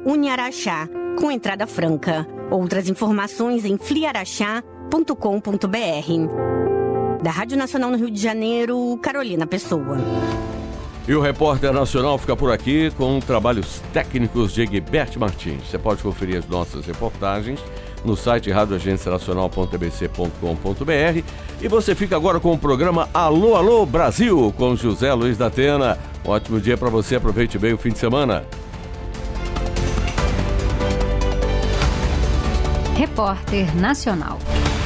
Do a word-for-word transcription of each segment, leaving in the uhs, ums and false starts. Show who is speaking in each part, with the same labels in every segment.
Speaker 1: Uniaraxá, com entrada franca. Outras informações em fliaraxá ponto com ponto br. Da Rádio Nacional no Rio de Janeiro, Carolina Pessoa.
Speaker 2: E o Repórter Nacional fica por aqui com trabalhos técnicos de Egberto Martins. Você pode conferir as nossas reportagens no site rádio agência nacional ponto a b c ponto com ponto b r. E você fica agora com o programa Alô, Alô Brasil, com José Luiz da Atena. Um ótimo dia para você, aproveite bem o fim de semana.
Speaker 3: Repórter Nacional.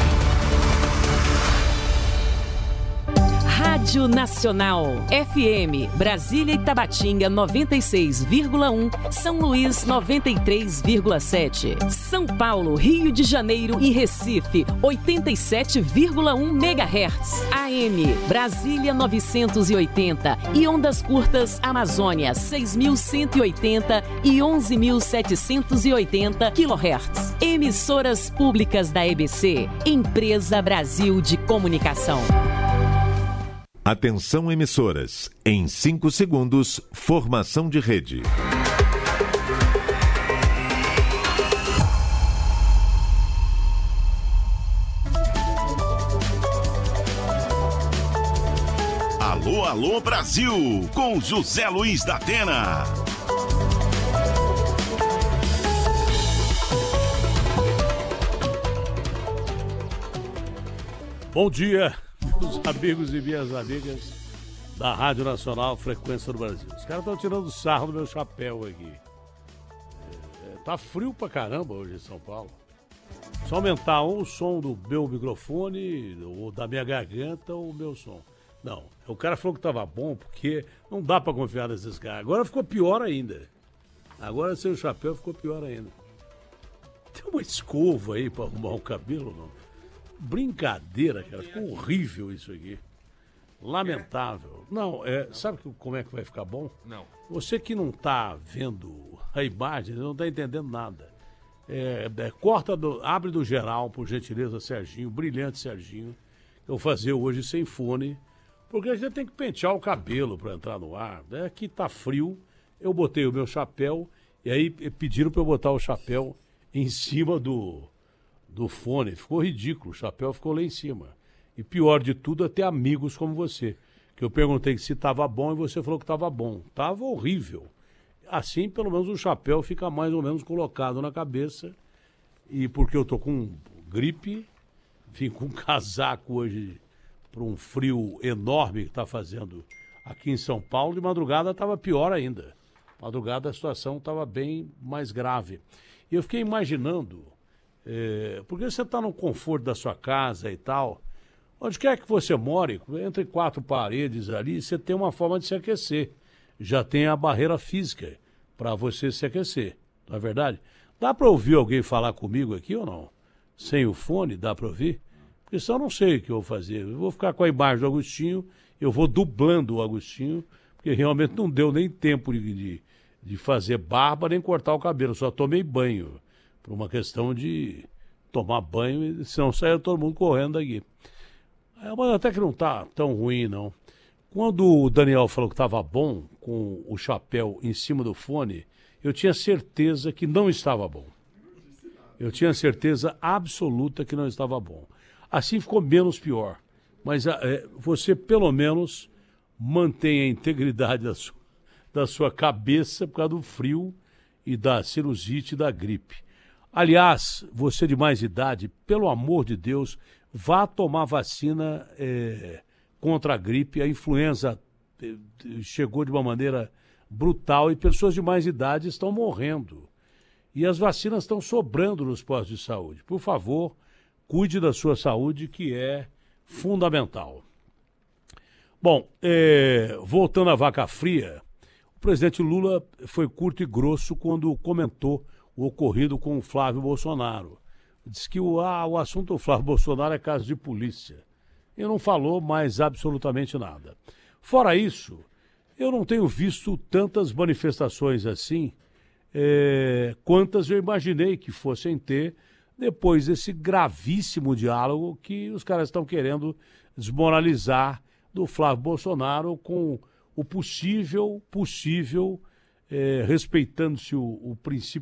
Speaker 4: Rádio Nacional, F M, Brasília e Tabatinga noventa e seis vírgula um, São Luís noventa e três vírgula sete, São Paulo, Rio de Janeiro e Recife oitenta e sete vírgula um megahertz, A M, Brasília novecentos e oitenta e ondas curtas Amazônia seis mil cento e oitenta e onze mil setecentos e oitenta quilohertz. Emissoras públicas da E B C, Empresa Brasil de Comunicação.
Speaker 5: Atenção emissoras, em cinco segundos, formação de rede.
Speaker 6: Alô, alô Brasil, com José Luiz da Atena.
Speaker 7: Bom dia, meus amigos e minhas amigas da Rádio Nacional Frequência do Brasil. Os caras estão tirando sarro do meu chapéu aqui. É, tá frio pra caramba hoje em São Paulo. Se aumentar ou o som do meu microfone, ou da minha garganta, ou o meu som. Não, o cara falou que tava bom, porque não dá pra confiar nesses caras. Agora ficou pior ainda. Agora sem o chapéu ficou pior ainda. Tem uma escova aí pra arrumar o cabelo, não? Brincadeira, cara. Ficou horrível isso aqui. Lamentável. Não, é, sabe como é que vai ficar bom?
Speaker 8: Não.
Speaker 7: Você que não tá vendo a imagem, não tá entendendo nada. É, é, corta, do, abre do geral, por gentileza, Serginho. Brilhante, Serginho. Eu vou fazer hoje sem fone, porque a gente tem que pentear o cabelo para entrar no ar. É que tá frio. Eu botei o meu chapéu, e aí pediram para eu botar o chapéu em cima do... do fone, ficou ridículo, o chapéu ficou lá em cima. E pior de tudo, até amigos como você, que eu perguntei se estava bom e você falou que estava bom. Estava horrível. Assim, pelo menos o chapéu fica mais ou menos colocado na cabeça, e porque eu tô com gripe, vim com um casaco hoje para um frio enorme que está fazendo aqui em São Paulo, de madrugada estava pior ainda. Madrugada a situação estava bem mais grave. E eu fiquei imaginando... É, porque você está no conforto da sua casa e tal, onde quer que você more, entre quatro paredes ali, você tem uma forma de se aquecer. Já tem a barreira física para você se aquecer, não é verdade? Dá para ouvir alguém falar comigo aqui ou não? Sem o fone, dá para ouvir? Porque senão eu não sei o que eu vou fazer. Eu vou ficar com a imagem do Agostinho, eu vou dublando o Agostinho, porque realmente não deu nem tempo de, de, de fazer barba nem cortar o cabelo, só tomei banho. Por uma questão de tomar banho, senão saia todo mundo correndo daqui. É, mas até que não tá tão ruim, não. Quando o Daniel falou que estava bom, com o chapéu em cima do fone, eu tinha certeza que não estava bom. Eu tinha certeza absoluta que não estava bom. Assim ficou menos pior. Mas é, você, pelo menos, mantém a integridade da sua, da sua cabeça por causa do frio e da sinusite e da gripe. Aliás, você de mais idade, pelo amor de Deus, vá tomar vacina é, contra a gripe. A influenza é, chegou de uma maneira brutal e pessoas de mais idade estão morrendo. E as vacinas estão sobrando nos postos de saúde. Por favor, cuide da sua saúde, que é fundamental. Bom, é, voltando à vaca fria, o presidente Lula foi curto e grosso quando comentou o ocorrido com o Flávio Bolsonaro. Diz que o, ah, o assunto do Flávio Bolsonaro é caso de polícia. E não falou mais absolutamente nada. Fora isso, eu não tenho visto tantas manifestações assim, é, quantas eu imaginei que fossem ter depois desse gravíssimo diálogo que os caras estão querendo desmoralizar do Flávio Bolsonaro com o possível, possível, é, respeitando-se o, o princípio